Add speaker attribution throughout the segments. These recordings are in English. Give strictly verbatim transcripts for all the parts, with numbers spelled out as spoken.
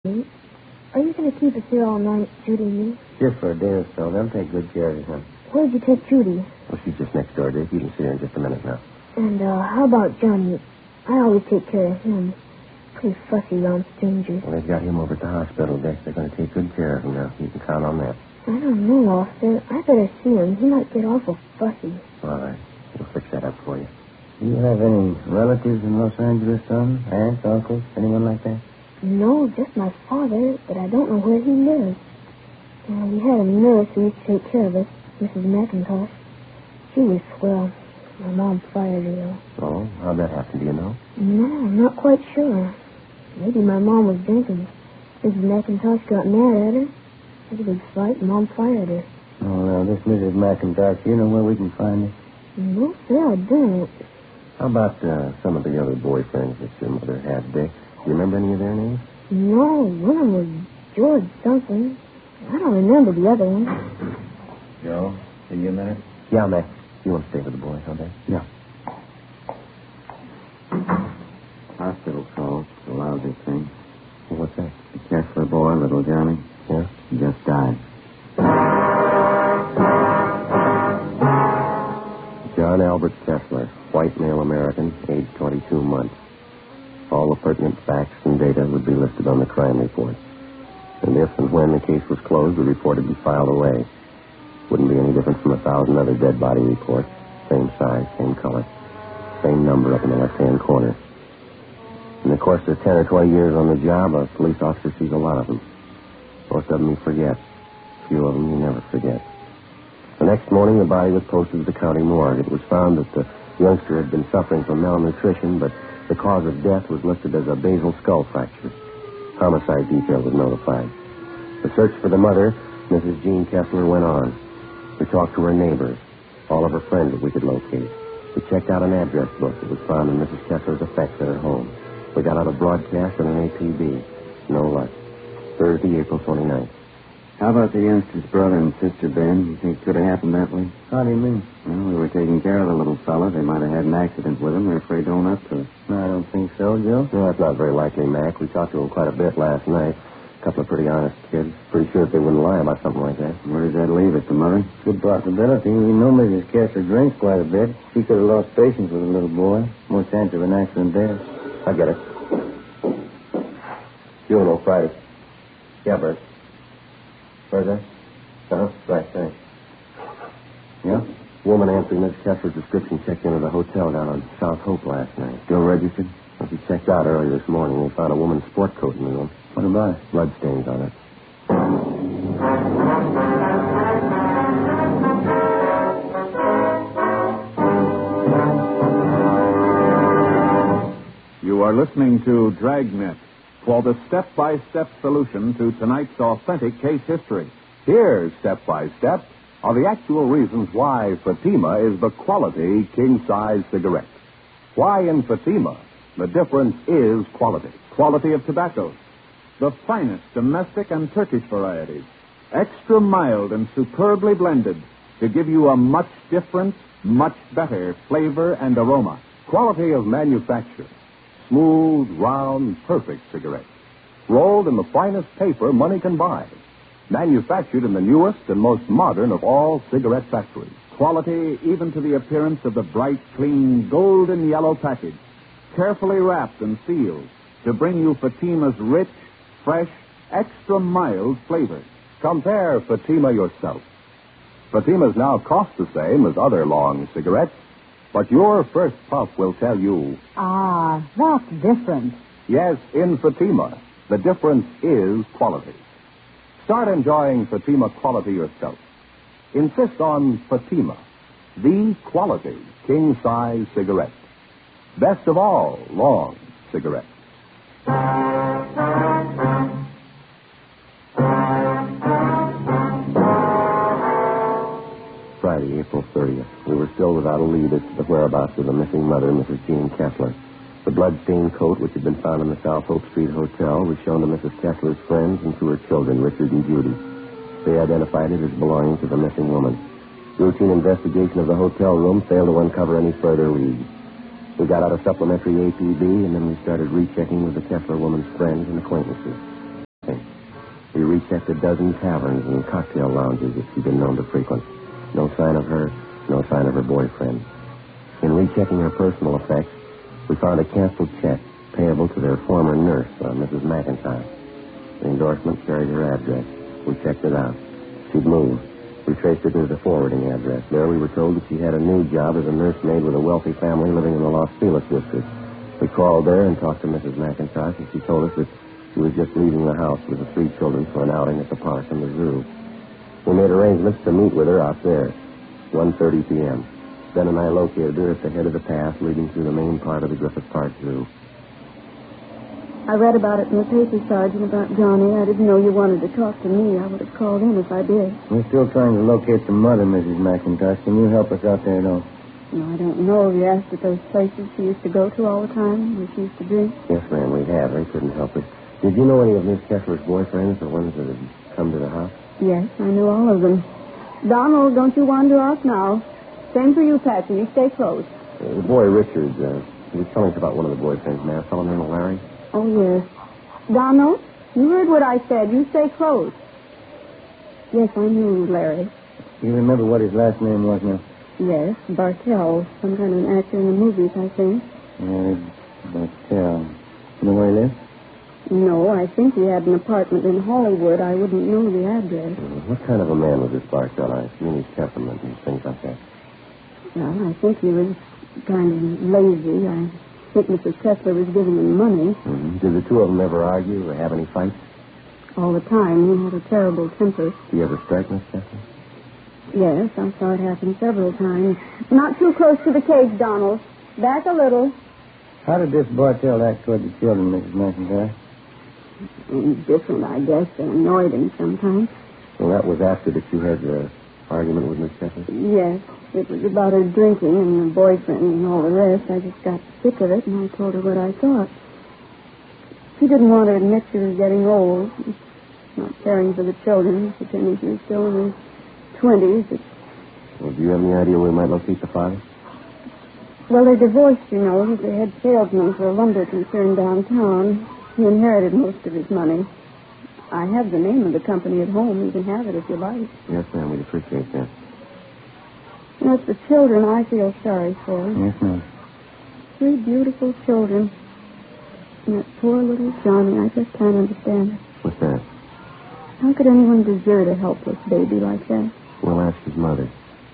Speaker 1: Are you going to keep us here all night, Judy and me?
Speaker 2: Just for a day or so. They'll take good care of him.
Speaker 1: Where'd you take Judy?
Speaker 2: Well, she's just next door, Dick. You can see her in just a minute now.
Speaker 1: And, uh, how about Johnny? I always take care of him. Pretty fussy around strangers.
Speaker 2: Well, they've got him over at the hospital, Dick. They're going to take good care of him now. You can count on that.
Speaker 1: I don't know, officer. I better see him. He might get awful fussy.
Speaker 2: All right. We'll fix that up for you.
Speaker 3: Do you have any relatives in Los Angeles, son? Aunts, uncles, anyone like that?
Speaker 1: No, just my father, but I don't know where he lives. Uh, we had a nurse who used to take care of us, Missus McIntosh. She was swell. My mom fired her.
Speaker 2: Oh, how'd that happen? Do you know?
Speaker 1: No, I'm not quite sure. Maybe my mom was drinking. Missus McIntosh got mad at her. Had a big fight, and Mom fired her.
Speaker 3: Oh, now, this Missus McIntosh, you know where we can find her?
Speaker 1: No, sir, I don't.
Speaker 2: How about uh, some of the other boyfriends that your mother had, Dick? Do you remember any of their names?
Speaker 1: No, one of them was George something. I don't remember the other one.
Speaker 3: Joe, see you a minute?
Speaker 2: Yeah, Mac. You want to stay with the boys, okay?
Speaker 3: Yeah. Hospital call. It's a lousy thing.
Speaker 2: Well, what's that?
Speaker 3: The Kessler boy, little Johnny.
Speaker 2: Yeah?
Speaker 3: He just died.
Speaker 2: John Albert Kessler, white male American, age twenty-two months. All the pertinent facts and data would be listed on the crime report. And if and when the case was closed, the report would be filed away. Wouldn't be any different from a thousand other dead body reports. Same size, same color. Same number up in the left-hand corner. In the course of ten or twenty years on the job, a police officer sees a lot of them. Most of them he forgets. A few of them he never forgets. The next morning, the body was posted to the county morgue. It was found that the youngster had been suffering from malnutrition, but the cause of death was listed as a basal skull fracture. Homicide detail was notified. The search for the mother, Missus Jean Kessler, went on. We talked to her neighbors, all of her friends that we could locate. We checked out an address book that was found in Missus Kessler's effects at her home. We got out a broadcast and an A P B. No luck. Thursday, April twenty-ninth.
Speaker 3: How about the youngster's brother and sister, Ben? You think it could have happened that way?
Speaker 2: How do you mean?
Speaker 3: Well, we were taking care of the little fella. They might have had an accident with him. They're afraid to own up to it.
Speaker 2: No, I don't think so, Joe. No, that's not very likely, Mac. We talked to them quite a bit last night. A couple of pretty honest kids. Pretty sure that they wouldn't lie about something like that.
Speaker 3: Where does that leave it, the mother?
Speaker 2: Good possibility. We know Missus Kessler drinks quite a bit. She could have lost patience with a little boy. More chance of an accident there. I get it. You know Friday. Yeah, Bert. Where's that? Uh-huh. Right, thanks. Yeah? Woman answering Miss Kessler's description checked into the hotel down on South Hope last night. Still registered? Well, she checked out early this morning. They found a woman's sport coat in the room. What about it? Blood stains on it.
Speaker 4: You are listening to Dragnet for the step-by-step solution to tonight's authentic case history. Here's step-by-step are the actual reasons why Fatima is the quality king-size cigarette. Why in Fatima the difference is quality. Quality of tobaccos. The finest domestic and Turkish varieties. Extra mild and superbly blended to give you a much different, much better flavor and aroma. Quality of manufacture. Smooth, round, perfect cigarette. Rolled in the finest paper money can buy. Manufactured in the newest and most modern of all cigarette factories. Quality even to the appearance of the bright, clean, golden yellow package. Carefully wrapped and sealed to bring you Fatima's rich, fresh, extra mild flavor. Compare Fatima yourself. Fatima's now cost the same as other long cigarettes, but your first puff will tell you...
Speaker 5: Ah, that's different.
Speaker 4: Yes, in Fatima, the difference is quality. Start enjoying Fatima quality yourself. Insist on Fatima, the quality king-size cigarette. Best of all, long cigarettes.
Speaker 2: Friday, April thirtieth. We were still without a lead as to the whereabouts of the missing mother, Missus Jean Kessler. The blood-stained coat, which had been found in the South Hope Street Hotel, was shown to Missus Kessler's friends and to her children, Richard and Judy. They identified it as belonging to the missing woman. Routine investigation of the hotel room failed to uncover any further leads. We got out a supplementary A P B, and then we started rechecking with the Kessler woman's friends and acquaintances. checked a dozen taverns and cocktail lounges that she'd been known to frequent. No sign of her, no sign of her boyfriend. In rechecking her personal effects, we found a canceled check payable to their former nurse, uh, Missus McIntyre. The endorsement carried her address. We checked it out. She'd moved. We traced it to the forwarding address. There we were told that she had a new job as a nursemaid with a wealthy family living in the Los Feliz district. We called there and talked to Missus McIntyre, and she told us that she was just leaving the house with the three children for an outing at the park and the zoo. We made arrangements to meet with her out there, one thirty p.m. Ben and I located her at the head of the path leading through the main part of the Griffith Park Zoo.
Speaker 1: I read about it in the paper, Sergeant, about Johnny. I didn't know you wanted to talk to me. I would have called in if I did.
Speaker 3: We're still trying to locate the mother, Missus McIntosh. Can you help us out there, though?
Speaker 1: No, I don't know. Have you asked at those places she used to go to all the time, where she used to drink?
Speaker 2: Yes, ma'am, we have. They couldn't help us. Did you know any of Miss Kessler's boyfriends, the ones that had come to the house?
Speaker 1: Yes, I knew all of them. Donald, don't you wander off now. Same for you, Patsy. You stay close.
Speaker 2: Uh, the boy, Richard, uh, he was telling us about one of the boyfriends, ma'am. A fellow named Larry.
Speaker 1: Oh, yes. Donald, you heard what I said. You stay close. Yes, I knew Larry.
Speaker 3: You remember what his last name was now?
Speaker 1: Yes, Bartell. Some kind of an actor in the movies, I think.
Speaker 3: Uh, Bartell. You know where he lives?
Speaker 1: No, I think he had an apartment in Hollywood. I wouldn't know the address.
Speaker 2: Uh, what kind of a man was this Bartell? I mean his temperament and things like that.
Speaker 1: Well, I think he was kind of lazy. I think Missus Kessler was giving him money.
Speaker 2: Mm-hmm. Did the two of them ever argue or have any fights?
Speaker 1: All the time. He had a terrible temper.
Speaker 2: Did he ever strike Miss Kessler?
Speaker 1: Yes, I saw it happen several times. Not too close to the cage, Donald. Back a little.
Speaker 3: How did this Bartell act toward the children, Missus McIntyre?
Speaker 1: Different, I guess. They annoyed him sometimes.
Speaker 2: Well, that was after that you had the argument with Miss Kessler?
Speaker 1: Yes. It was about her drinking and her boyfriend and all the rest. I just got sick of it, and I told her what I thought. She didn't want to admit she was getting old. Not caring for the children, pretending she was still in her twenties. It's...
Speaker 2: Well, do you have any idea where we might locate the father?
Speaker 1: Well, they're divorced, you know. He's the head salesman for a lumber concern downtown. He inherited most of his money. I have the name of the company at home. You can have it if you like.
Speaker 2: Yes, ma'am. We'd appreciate that.
Speaker 1: You know, it's the children I feel sorry for.
Speaker 3: Yes, ma'am.
Speaker 1: Three beautiful children. And that poor little Johnny, I just can't understand it.
Speaker 2: What's that?
Speaker 1: How could anyone desert a helpless baby like that?
Speaker 2: We'll ask his mother.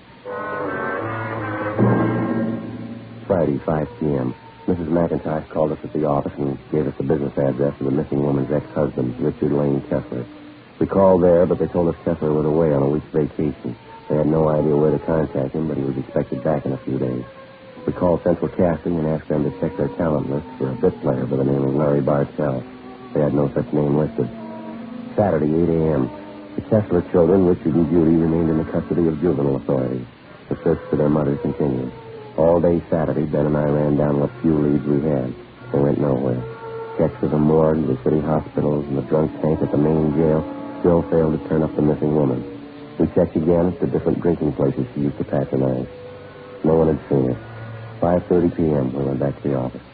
Speaker 2: Friday, five p.m. Missus McIntyre called us at the office and gave us the business address of the missing woman's ex-husband, Richard Lane Kessler. We called there, but they told us Kessler was away on a week's vacation. They had no idea where to contact him, but he was expected back in a few days. We called Central Casting and asked them to check their talent list for a bit player by the name of Larry Bartell. They had no such name listed. Saturday, eight a.m. The Kessler children, Richard and Judy, remained in the custody of juvenile authorities. The search for their mother continued. All day Saturday, Ben and I ran down what few leads we had. They went nowhere. Checks to the morgue, the city hospitals, and the drunk tank at the main jail still failed to turn up the missing woman. We checked again at the different drinking places she used to patronize. No one had seen her. five thirty p.m. we went back to the office.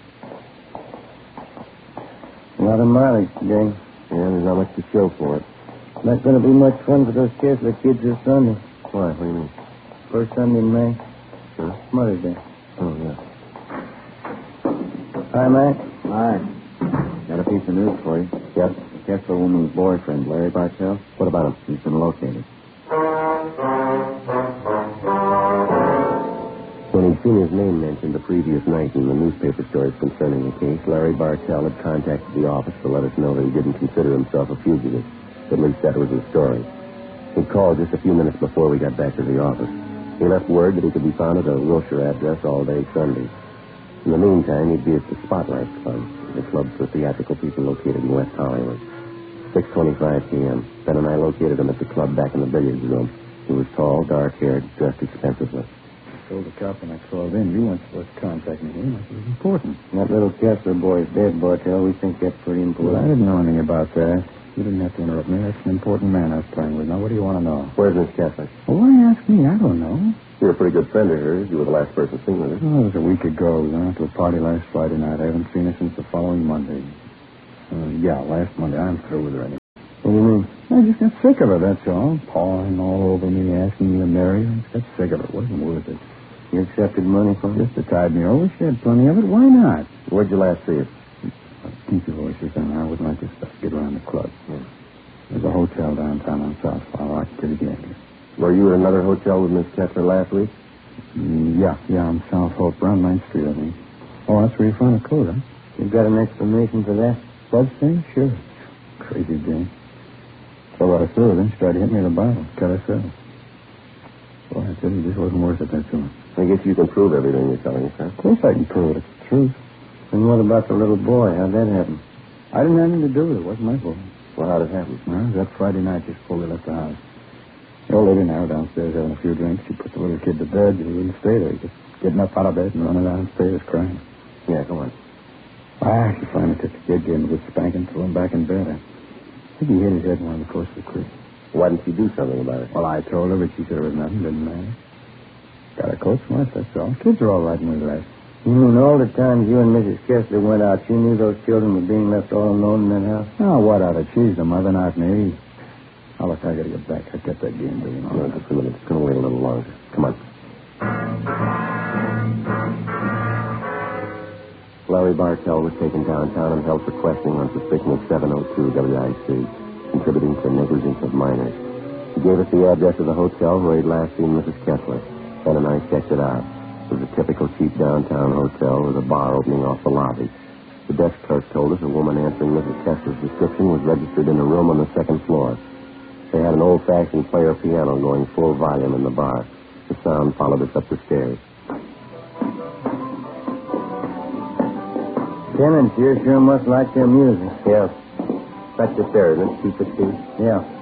Speaker 3: A lot of mileage today.
Speaker 2: Yeah, there's not much to show for it.
Speaker 3: Not going to be much fun for those Kessler kids this Sunday.
Speaker 2: Why? What do you mean?
Speaker 3: First Sunday in May.
Speaker 2: Sure.
Speaker 3: Mother's Day.
Speaker 2: Oh, yeah.
Speaker 3: Hi, Mac.
Speaker 6: Hi. Got a piece of news for you.
Speaker 2: Yep.
Speaker 6: The Kessler woman's boyfriend, Larry Bartell.
Speaker 2: What about him?
Speaker 6: He's been located.
Speaker 2: When he'd seen his name mentioned the previous night in the newspaper stories concerning the case, Larry Bartell had contacted the office to let us know that he didn't consider himself a fugitive. At least that was his story. He called just a few minutes before we got back to the office. He left word that he could be found at a Wilshire address all day Sunday. In the meantime, he'd be at the Spotlight Club, the club for theatrical people located in West Hollywood. six twenty-five p.m. Ben and I located him at the club back in the billiards room. He was tall, dark-haired, dressed expensively.
Speaker 6: I told the cop when I called in, you weren't supposed to contact me. It was important.
Speaker 3: That little Kessler boy is dead, Bartell. We think that's pretty important.
Speaker 6: Well, I didn't know anything about that. You didn't have to interrupt me. That's an important man I was playing with. Now, what do you want to know?
Speaker 2: Where's Miss Kessler?
Speaker 6: Well, why ask me? I don't know.
Speaker 2: You're a pretty good friend of hers. You were the last person seen with her.
Speaker 6: Oh, it was a week ago. We went out to a party last Friday night. I haven't seen her since the following Monday. Uh, yeah, last Monday. I'm through with her anyway.
Speaker 3: What do you mean?
Speaker 6: I I just got sick of her, that's all. Pawing all over me, asking me to marry her. I got sick of it. It wasn't worth it.
Speaker 3: You accepted money from her?
Speaker 6: Just to tide me over. She had plenty of it. Why not?
Speaker 2: Where'd you last see her?
Speaker 6: Keep your voices down. I wouldn't like to start, get around the club.
Speaker 2: Yeah.
Speaker 6: There's a hotel downtown on South Flower. I can get it again.
Speaker 2: Were you at another hotel with Miss Kessler last week?
Speaker 6: Mm, yeah, yeah, on South Hope, around ninth Street, I think. Oh, that's where you found the coat, huh?
Speaker 3: You got an explanation for that?
Speaker 6: Blood stain? Sure. Crazy Jane. So I threw it, then she tried to hit me in the bottle. Cut herself. Boy, I tell you, this wasn't worth it, that too.
Speaker 2: I guess you can prove everything you're telling us, huh?
Speaker 6: Of course I can prove it. It's the truth.
Speaker 3: And what about the little boy? How'd that happen?
Speaker 6: I didn't have anything to do with it. It wasn't my fault.
Speaker 2: Well, how'd it happen?
Speaker 6: Well, it was that Friday night just before we left the house. The old lady and I were downstairs having a few drinks. She put the little kid to bed. He wouldn't stay there. He just getting up out of bed and running downstairs crying.
Speaker 2: Yeah, go on.
Speaker 6: Ah, she finally took the kid, gave him a good spanking, threw him back in bed. I think he hit his head in one of the course of the creek.
Speaker 2: Why didn't you do something about it?
Speaker 6: Well, I told her, but she said it was nothing. Didn't matter. Got her coat from us, that's all. Kids are all right when we left.
Speaker 3: You mean all the times you and Missus Kessler went out, you knew those children were being left all alone in that house?
Speaker 6: Oh, what other? She's the mother, not me. Oh, look, I gotta get back. I got that game going on.
Speaker 2: No, just a minute. It's going to wait a little longer. Come on. Larry Bartell was taken downtown and held for questioning on suspicion of seven oh two W I C, contributing to negligence of minors. He gave us the address of the hotel where he'd last seen Missus Kessler. Ben and I checked it out. It was a typical cheap downtown hotel with a bar opening off the lobby. The desk clerk told us a woman answering Missus Kessler's description was registered in a room on the second floor. They had an old-fashioned player piano going full volume in the bar. The sound followed us up the stairs.
Speaker 3: Tenants here sure must like their music.
Speaker 2: Yeah. That's the stairs, isn't it? Two sixteen?
Speaker 3: Yeah.